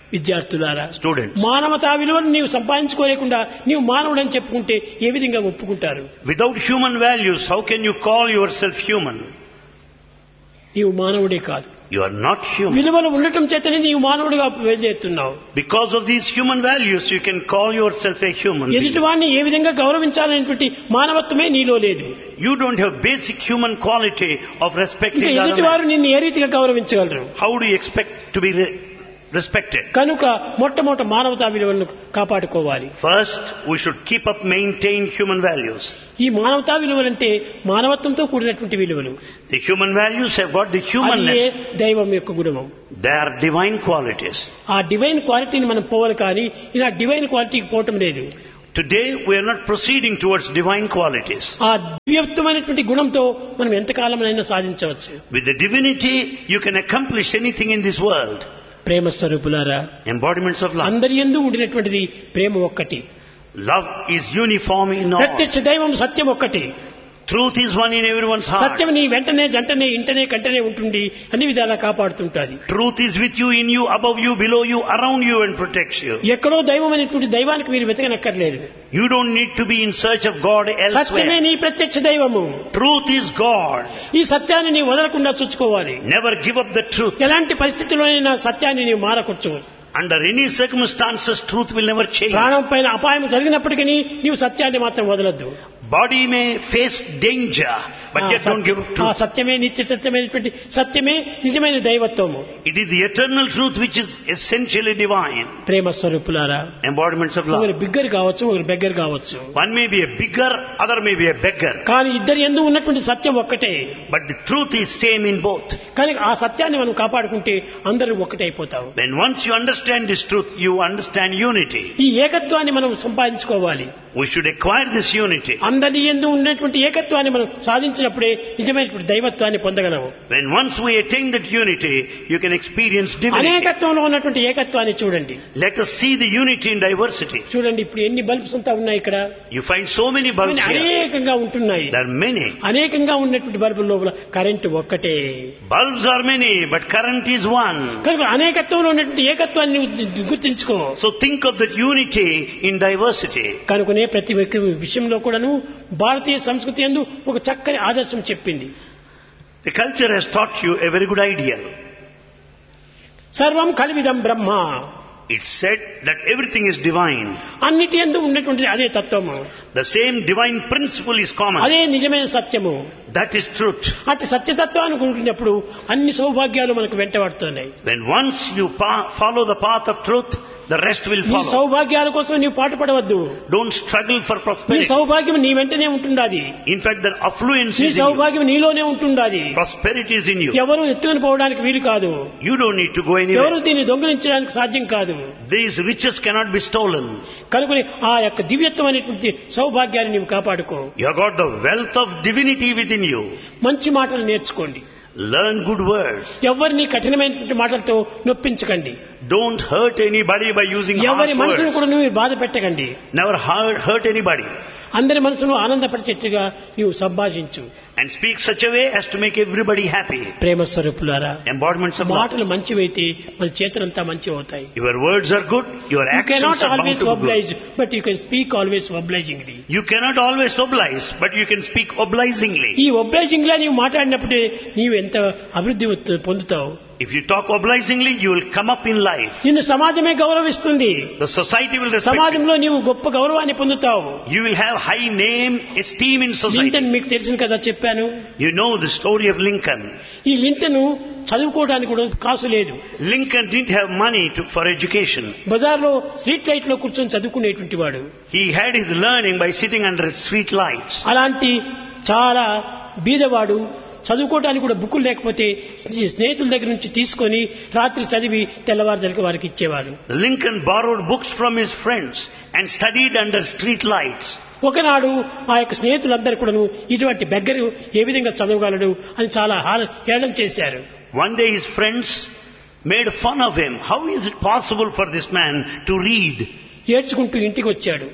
విద్యార్థులారా, Students. మానవతా విలువను నీవు సంపాదించుకోలేకుండా నీవు మానవుడని చెప్పుకుంటే ఏ విధంగా ఒప్పుకుంటారు? Without human values, how can you call yourself human? నీవు మానవుడే కాదు. You are not human. విలువలు ఉండటం చేతనే నీవు మానవుడిగా వెళ్తున్నావు. Because of these human values, you can call yourself a human being. ఎదుటివాడిని ఏ విధంగా గౌరవించాలనేటువంటి మానవత్వమే నీలో లేదు. You don't have basic human quality of respecting ఇంకా other ఎదుటివారు man. నిన్ను ఏ రీతిగా గౌరవించగలరు? How do you expect to be respected? కనుక మొట్టమొదట మానవతా విలువలను కాపాడుకోవాలి. First, we should keep up, maintain human values. ఈ మానవతా విలువలంటే మానవత్వంతో కూడినటువంటి విలువలు. The human values have got the అదే humanness. దైవం యొక్క గుణం. They are divine qualities. ఆ డివైన్ క్వాలిటీని మనం పోవాలి, కానీ ఇలా డివైన్ క్వాలిటీకి పోవటం లేదు. Today, we are not proceeding towards divine qualities. ఆ దివ్యత్వమైనటువంటి గుణంతో మనం ఎంతకాలమైనా సాధించవచ్చు. With the divinity, you can accomplish anything in this world. ప్రేమ స్వరూపులారా, Embodiments of love. అందరి యందు ఉండినటువంటిది ప్రేమ ఒక్కటి. Love is uniform in all. ప్రత్యక్ష దైవం సత్యం ఒక్కటి. Truth is one in everyone's heart. సత్యం నీ వెంటనే జంటనే ఇంటనే కంటనే ఉంటుంది, అన్ని విధాలా కాపాడుతుంటాది. Truth is with you, in you, above you, below you, around you, and protects you. ఎక్కడో దైవం అనేటువంటి దైవానికి మీరు వెతకనక్కర్లేదు. You don't need to be in search of God సత్యమే elsewhere. నీ ప్రత్యక్ష దైవము. Truth is God. ఈ సత్యాన్ని నీ వదలకుండా చూసుకోవాలి. Never give up the truth. ఎలాంటి పరిస్థితుల్లోనైనా సత్యాన్ని నీవు మారకొచ్చు. Under any circumstances, truth will never change. ప్రాణం పైన అపాయం జరిగినప్పటికీ నీవు సత్యాన్ని మాత్రం వదలద్దు. Body may face danger, but yet don't give up ఆ truth. సత్యమే నిత్య సత్యమైనటువంటి సత్యమే నిజమైన దైవత్వము. It is the eternal truth which is essentially divine. ప్రేమ స్వరూపులారా, Embodiments of love. ఒకరు బిగ్గర్ కావచ్చు, ఒకరు బెగ్గర్ కావచ్చు, One may be a bigger, other may be a beggar. కానీ ఇద్దరు ఎందు ఉన్నటువంటి సత్యం ఒక్కటే. But the truth is same in both. కానీ ఆ సత్యాన్ని మనం కాపాడుకుంటే అందరూ ఒక్కటైపోతావు. When once you understand this truth, you understand unity. ఈ ఏకత్వాన్ని మనం సంపాదించుకోవాలి. We should acquire this unity. అందరి యందు ఉన్నటువంటి ఏకత్వాన్ని మనం సాధించినప్పుడే నిజమైనటువంటి దైవత్వాన్ని పొందగలము. When once we attain that unity, you can experience divinity. అనేకత్వంలో ఉన్నటువంటి ఏకత్వాన్ని చూడండి. Let us see the unity in diversity. చూడండి, ఇప్పుడు ఎన్ని బల్బ్స్ అంతా ఉన్నాయి ఇక్కడ. You find so many bulbs here. అనేకంగా ఉంటున్నాయి. There are many. అనేకంగా ఉన్నటువంటి బల్బుల లోపల కరెంటు ఒక్కటే. Bulbs are many, but current is one. కనుక అనేకత్వంలో ఉన్నటువంటి ఏకత్వాన్ని గుర్తించుకో. So think of that unity in diversity. కనుకనే ప్రతి ఒక్క విషయంలో కూడాను భారతీయ సంస్కృతి యందు ఒక చక్కని ఆదర్శం చెప్పింది. The culture has taught you a very good ideal. సర్వం కల్విదం బ్రహ్మ. It said that everything is divine. అన్నిటి యందు ఉన్నటువంటి అదే తత్వము, The same divine principle is common. అదే నిజమైన సత్యము. That is truth. అటు సత్యతత్వాన్ని కూడినప్పుడు అన్ని సౌభాగ్యాలు మనకు వెంటబడుతున్నాయి. When once you follow the path of truth, the rest will నీ follow. సౌభాగ్యాల కోసం నీవు పాటుపడవద్దు. Don't struggle for నీ prosperity. సౌభాగ్యం నీ వెంటనే ఉంటుండాది. In fact, the affluence నీ is in you. సౌభాగ్యం నీలోనే ఉంటుండాది. Prosperity is in you. ఎవరు ఎత్తుకుని పోవడానికి వీలు కాదు. You don't need to go ఎవరు anywhere. దీన్ని దొంగిలించడానికి సాధ్యం కాదు. These riches cannot be stolen. కనుక ఆ యొక్క దివ్యత్వం అనేటువంటి సౌభాగ్యాన్ని నీవు కాపాడుకో. You have got the wealth of divinity within you. మంచి మాటలు నేర్చుకోండి. Learn good words. ఎవరిని కఠినమైనటువంటి మాటలతో నొప్పించకండి. Don't hurt anybody by using ఎవరి harsh మనసును words. కూడా నువ్వు బాధ పెట్టకండి. Never hurt anybody. అందరి మనసును ఆనందపరిచేట్టుగా నీవు సంభాషించు. And speak such a way as to make everybody happy. ప్రేమ స్వరూపులారా, Embodiments of love. మాటలు మంచివైతే మన చేతులంతా మంచి అవుతాయి. Your words are good, your You actions cannot are bound always to be oblige, good. but you can speak always obligingly. You cannot always oblige, but you can speak obligingly. ఈ obligingly నీవు మాట్లాడినప్పుడే నీవు ఎంత అభివృద్ధి పొందుతావు. If you talk obligingly, you will come up in life. నిన్ను సమాజమే గౌరవిస్తుంది. The society will respect you. సమాజంలో నీవు గొప్ప గౌరవాన్ని పొందుతావు. You will have high name, esteem in society. Linton మీకు తెలిసిన కదా చెప్పాను. You know the story of Lincoln. ఈ లింటన్ చదువుకోవడానికి కూడా కాసు లేదు. Lincoln didn't have money for education. బజార్లో స్ట్రీట్ లైట్ లో కూర్చొని చదువుకునేటువంటి వాడు. He had his learning by sitting under street lights. అలాంటి చాలా బీదవాడు చదువుకోవడానికి కూడా బుక్కులు లేకపోతే స్నేహితుల దగ్గర నుంచి తీసుకొని రాత్రి చదివి తెల్లవారుదలకి వారికి ఇచ్చేవాడు. Lincoln borrowed books from his friends and studied under street lights. ఒకనాడు ఆ యొక్క స్నేహితులందరూ కూడాను ఇటువంటి బెగ్గరు ఏ విధంగా చదవగలడు అని చాలా హేళన చేశారు. One day his friends made fun of him. How is it possible for this man to read? ఏడ్చుకుంటూ ఇంటికి వచ్చాడు.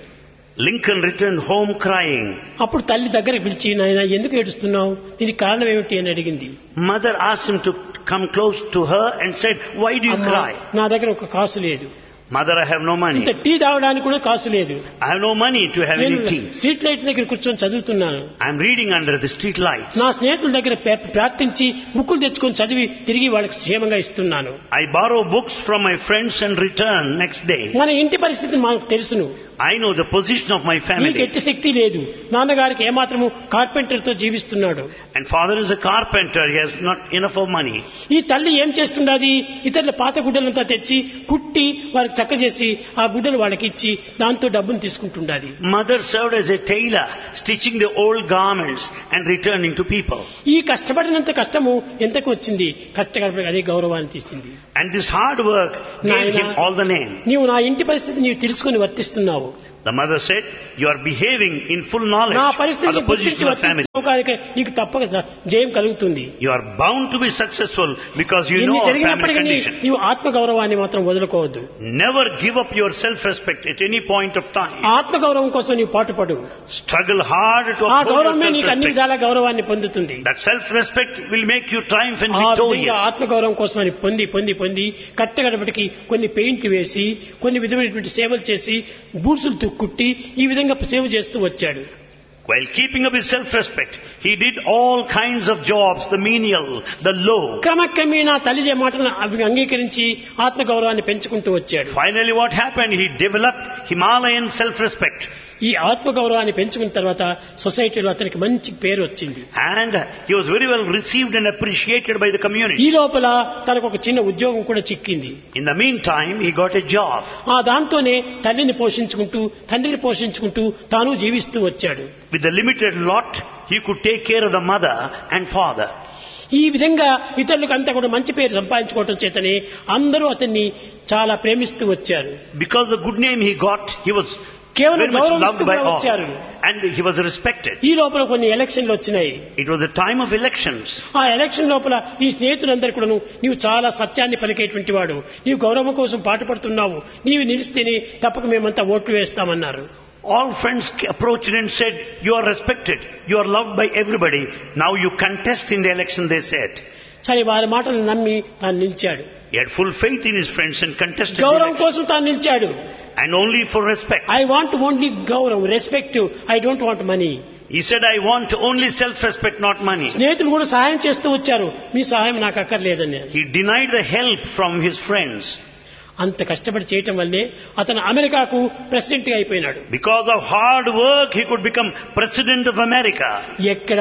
Lincoln returned home crying. అప్పుడు తల్లి దగ్గరికి పిలిచి, నాయనా ఎందుకు ఏడుస్తున్నావు, దీనికి కారణం ఏమిటి అని అడిగింది. Mother asked him to come close to her and said, why do you అమ్మా, cry? నా దగ్గర ఒక కాసు లేదు, Mother, I have no money. ఇంత టీ తాగడానికి కూడా కాసు లేదు, I have no money to have any tea. Street light దగ్గర కూర్చొని చదువుతున్నాను, I am reading under the street lights. నా స్నేహితుల దగ్గర ప్రార్థించి బుక్కులు తెచ్చుకొని చదివి తిరిగి వాళ్ళకి క్షేమంగా ఇస్తున్నాను. I borrow books from my friends and return next day. మన ఇంటి పరిస్థితి మనకు తెలుసును, I know the position of my నీకు family. ఎట్టి శక్తి లేదు. నాన్నగారికి ఏమాత్రము కార్పెంటర్ తో జీవిస్తున్నాడు. And father is a carpenter. He has not enough of money. ఈ తల్లి ఏం చేస్తున్నది, ఇతరుల పాత గుడ్డలంతా తెచ్చి కుట్టి వారికి చక్క చేసి ఆ గుడ్డలు వాళ్ళకి ఇచ్చి దాంతో డబ్బును తీసుకుంటున్నది. Mother served as a tailor, stitching the old garments and returning to people. ఈ కష్టపడినంత కష్టము ఎంతకు వచ్చింది, కష్టపడి అదే గౌరవాన్ని తీసింది. And this hard work gave him all the name. నీవు నా ఇంటి పరిస్థితి నీవు తెలుసుకుని వర్తిస్తున్నావు. The mother said, you are behaving in full knowledge నా of the పరిస్థితిని position of the family. నీకు తప్పక జయం కలుగుతుంది. You are bound to be successful because you ఇన్ని know our family జరిగినప్పటికీ condition. నీవు ఆత్మ గౌరవాన్ని మాత్రం వదులుకోవద్దు. Never give up your self-respect at any point of time. ఆత్మ గౌరవం కోసం నీవు పాటుపడు. Struggle hard to ఆ uphold your గౌరవమే నీకు అన్ని self-respect. విధాల గౌరవాన్ని పొందుతుంది. That self-respect will make you triumph and ఆ విధంగా victorious. ఆత్మ గౌరవం కోసం అని పొంది పొంది పొంది కట్టగడపటికి కొన్ని పెయింట్లు వేసి కొన్ని విధమైనటువంటి సేవలు చేసి బూట్సులు కుట్టి ఈ విధంగా సేవ చేస్తూ వచ్చాడు. While keeping up his self-respect, he did all kinds of jobs, the menial, the low. క్రమక్రమేణా తల్లి మాటలను అంగీకరించి ఆత్మ గౌరవాన్ని పెంచుకుంటూ వచ్చాడు. Finally what happened? He developed Himalayan self-respect. ఈ ఆత్మ గౌరవాన్ని పెంచుకున్న తర్వాత సొసైటీలో అతనికి మంచి పేరు వచ్చింది. And he was very well received and appreciated by the ఈ community. లోపల తనకు ఒక చిన్న ఉద్యోగం కూడా చిక్కింది. In the meantime, he got a job. ఆ దాంతోనే తల్లిని పోషించుకుంటూ తండ్రిని పోషించుకుంటూ తాను జీవిస్తూ వచ్చాడు. With the limited lot, he could take care of the mother and father. ఈ విధంగా ఇతరులకు అంతా కూడా మంచి పేరు సంపాదించుకోవటం చేతనే అందరూ అతన్ని చాలా ప్రేమిస్తూ వచ్చారు. Because the good name he got, he was కేవలం very much loved గౌరవిస్తూ by all. వచ్చారు. And he was respected. ఈ లోపల కొన్ని ఎలక్షన్లు వచ్చినాయి. It was the time of elections. ఆ ఎలక్షన్ లోపల ఈ స్నేహితులందరూ కూడాను నీవు చాలా సత్యాన్ని పలికేటువంటి వాడు, నీవు గౌరవం కోసం పాటుపడుతున్నావు, నీవు నిలిస్తేనే తప్పక మేమంతా ఓట్లు వేస్తామన్నారు. All friends approached and said, you are respected, you are loved by everybody, now you contest in the election, they said. సరే వారి మాటలు నమ్మి తాను నిలిచాడు. He had full faith in his friends and contested the గౌరవం election. కోసం తాను నిలిచాడు. And only for respect. I want only గౌరవం, respect, I don't want money. He said, I want only self-respect, not money. స్నేహితులు కూడా సహాయం చేస్తూ వచ్చారు, మీ సహాయం నాకు అక్కర్లేదని. He denied the help from his friends. అంత కష్టపడి చేయటం వల్లే అతను అమెరికాకు ప్రెసిడెంట్ గా అయిపోయినాడు. Because of hard work, he could become president of America. ఎక్కడ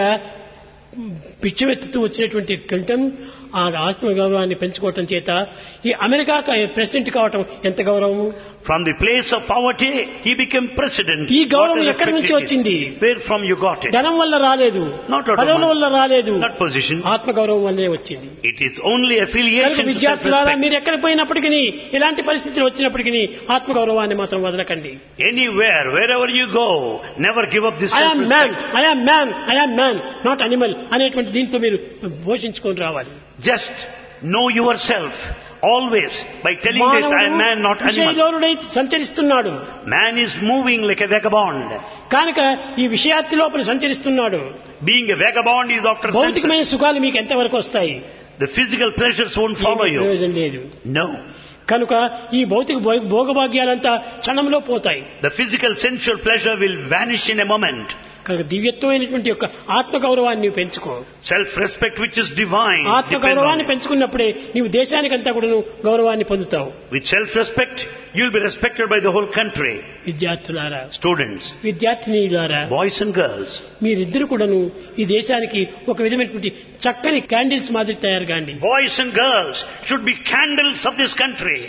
పిచ్చివెత్తుతూ వచ్చినటువంటి క్లింటన్ ఆ ఆత్మ గౌరవాన్ని పెంచుకోవటం చేత ఈ అమెరికా ప్రెసిడెంట్ కావటం ఎంత గౌరవము. From the place of poverty, he became president. ఈ గౌరవం What a ఎక్కడి నుంచి respect it is. వచ్చింది? Where from you got it? ధనం వల్ల రాలేదు, Not out of పదవుల money. వల్ల రాలేదు, Not position. ఆత్మ గౌరవం వల్లే వచ్చింది. It is only కనుక affiliation to విద్యార్థులారా self-respect. మీరు ఎక్కడ పోయినప్పటికీ ఎలాంటి పరిస్థితులు వచ్చినప్పటికీ ఆత్మ గౌరవాన్ని మాత్రం వదలకండి. Anywhere, wherever you go, never give up this I'm man, self-respect. I'm man, I'm man, not animal అనేటువంటి దీంతో మీరు పోషించుకొని రావాలి. Just know yourself always by telling this, I am man, not animal. విషయలోనుడై సంచరిస్తున్నాడు Man is moving like a vagabond. కనుక ఈ విషయార్థి లోపల సంచరిస్తున్నాడు. Being a vagabond is after senses. భౌతికమైన సుఖాలు మీకు ఎంతవరకు వస్తాయి? The physical pleasures won't follow ఏమీ you. ప్రయోజనం లేదు. No. కనుక ఈ భౌతిక భోగభాగ్యాలంతా క్షణంలో పోతాయి. The physical sensual pleasure will vanish in a moment. కనుక దివ్యత్వమైనటువంటి యొక్క ఆత్మ గౌరవాన్ని నీవు పెంచుకో. Self-respect which is divine. ఆత్మ depend గౌరవాన్ని on it. పెంచుకున్నప్పుడే నీవు దేశానికంతా కూడా గౌరవాన్ని పొందుతావు. With self-respect, you will be respected by the whole country. విద్యార్థులారా, Students, విద్యార్థినీలారా, boys and girls, మీరిద్దరు కూడాను ఈ దేశానికి ఒక విధమైనటువంటి చక్కని క్యాండిల్స్ మాదిరి తయారు కాండి. boys and girls should be candles of this country.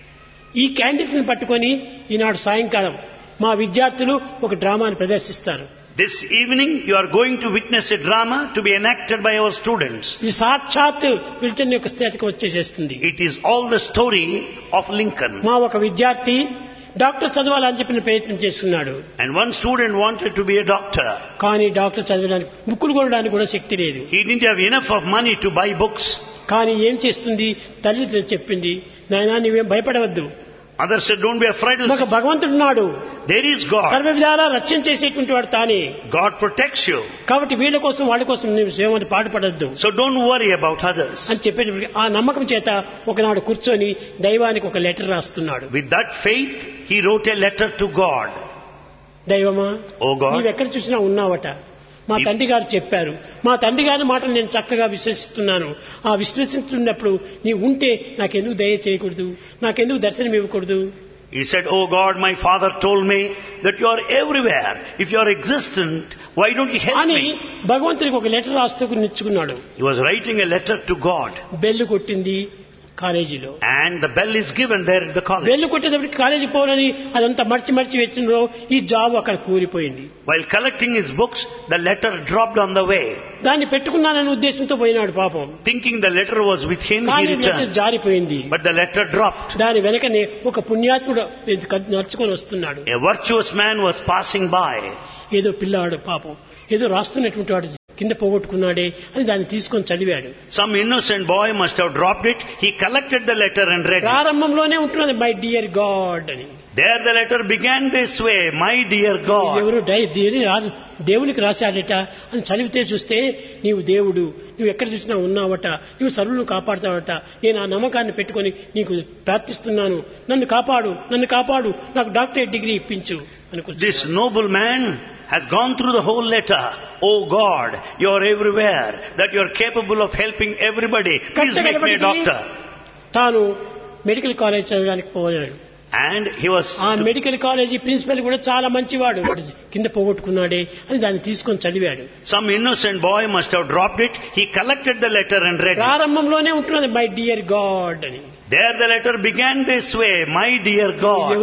ఈ క్యాండిల్స్ ని పట్టుకొని ఈనాడు సాయంకాలం మా విద్యార్థులు ఒక డ్రామాను ప్రదర్శిస్తారు. This evening, you are going to witness a drama to be enacted by our students. ఇది సాక్షాత్ విల్టన్ యొక్క స్థితికి వచ్చేసేస్తుంది. It is all the story of Lincoln. మా ఒక విద్యార్థి డాక్టర్ చదవాలని చెప్పిన ప్రయత్నం చేస్తున్నాడు. And one student wanted to be a doctor. కానీ డాక్టర్ చదవడానికి బుక్కులు కొనడానికి కూడా శక్తి లేదు. He didn't have enough of money to buy books. కానీ ఏం చేస్తుంది, తల్లి చెప్పింది, నాయనా నీవేం భయపడవద్దు, Others said, don't be afraid. ఒక భగవంతుడున్నాడు, There is God. సర్వ విధాలా రక్షణ చేసేటువంటి వాడు తానే. God protects you. కాబట్టి వీళ్ళ కోసం వాళ్ళ కోసం నీవు ఏమని పాటుపడద్దు So don't worry about others. అని చెప్పేటప్పటికి ఆ నమ్మకం చేత ఒకనాడు కూర్చొని దైవానికి ఒక లెటర్ రాస్తున్నాడు. With that faith, he wrote a letter to God. దైవమా, Oh God. నీవెక్కడ చూసినా ఉన్నావట. మా తండ్రి గారు చెప్పారు. మా తండ్రి గారి మాటలు నేను చక్కగా విశ్వసిస్తున్నాను. ఆ విశ్వసిస్తున్నప్పుడు నీవు ఉంటే నాకెందుకు దయ చేయకూడదు, నాకెందుకు దర్శనం ఇవ్వకూడదు? He said, oh God, my father told me that you are everywhere. If you are existent, why don't you help అని me? భగవంతునికి ఒక లెటర్ రాస్తూ నిచ్చుకున్నాడు. He was writing a letter to God. Bell కొట్టింది కాలేజీలో. And the bell is given there at the college. Bell కొట్టేటప్పటికి college పోవాలని అదంతా మర్చి వచ్చిందో ఈ జాబ్ అక్కడ కూలిపోయింది. While collecting his books, the letter dropped on the way. దాన్ని పెట్టుకున్నాననే ఉద్దేశంతో పోయినాడు పాపం. Thinking the letter was with him, he కానీ లెటర్ returned. జారిపోయింది. But the letter dropped. దాని వెనకనే ఒక పుణ్యాత్ముడు నడుచుకొని వస్తున్నాడు. A virtuous man was passing by. ఏదో పిల్లాడు పాపం ఏదో రాస్తున్నటువంటి వాడు కింద పోగొట్టుకున్నాడే అని దాన్ని తీసుకొని చదివాడు. Some innocent boy must have dropped it. He collected the letter and read it. ప్రారంభంలోనే ఉంటున్నది మై డియర్ గాడ్ అని. There the letter began this way, my dear God. ఎవరు దేవునికి రాశాడట అని చదివితే చూస్తే నీవు దేవుడు, నువ్వు ఎక్కడ చూసినా ఉన్నావట, నువ్వు సర్వులను కాపాడుతావట, నేను ఆ నమ్మకాన్ని పెట్టుకొని నీకు ప్రార్థిస్తున్నాను, నన్ను కాపాడు, నాకు డాక్టరేట్ డిగ్రీ ఇప్పించు అనుకుంటున్నాను. This noble man has gone through the whole letter. Oh God, you are everywhere, that you are capable of helping everybody. Please make me a doctor. తాను మెడికల్ కాలేజ్ చదవడానికి పోయాడు. And he was... ఆ medical college principal కూడా చాలా మంచివాడు. కింద పోగొట్టుకున్నాడే అని దాన్ని తీసుకొని చదివాడు. Some innocent boy must have dropped it. He collected the letter and read it. ప్రారంభంలోనే ఉంటున్నది మై డియర్ గాడ్ అని. There the letter began this way, my dear God.